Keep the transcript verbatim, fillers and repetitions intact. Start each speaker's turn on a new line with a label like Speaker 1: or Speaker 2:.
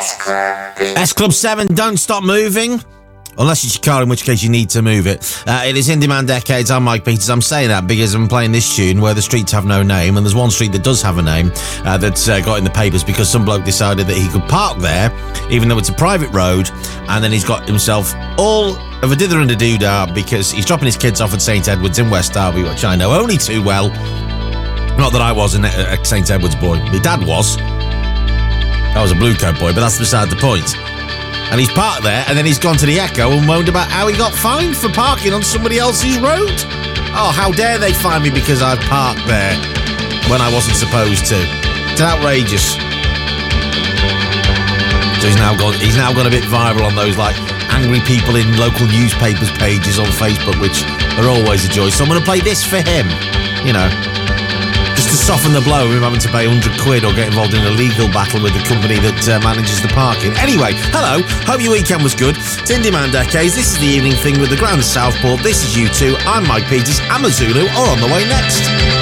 Speaker 1: S Club seven, Don't Stop Moving. Unless it's your car, in which case you need to move it. Uh, it is In Demand Decades. I'm Mike Peters. I'm saying that because I'm playing this tune where the streets have no name, and there's one street that does have a name uh, that's uh, got in the papers because some bloke decided that he could park there, even though it's a private road, and then he's got himself all of a dither and a doodah because he's dropping his kids off at Saint Edward's in West Derby, which I know only too well. Not that I was a Saint Edward's boy. My dad was. I was a Blue Coat boy, but that's beside the point. And he's parked there, and then he's gone to the Echo and moaned about how he got fined for parking on somebody else's road. Oh, how dare they fine me because I parked there when I wasn't supposed to. It's outrageous. So he's now gone he's now gone a bit viral on those, like, angry people in local newspapers pages on Facebook, which are always a joy. So I'm going to play this for him, you know, just to soften the blow of him having to pay one hundred quid or get involved in a legal battle with the company that uh, manages the parking. Anyway, hello, hope your weekend was good. It's In Demand Decades. This is the evening thing with the Grand Southport. This is U two. I'm Mike Peters. I'm a Zulu, or on the way next.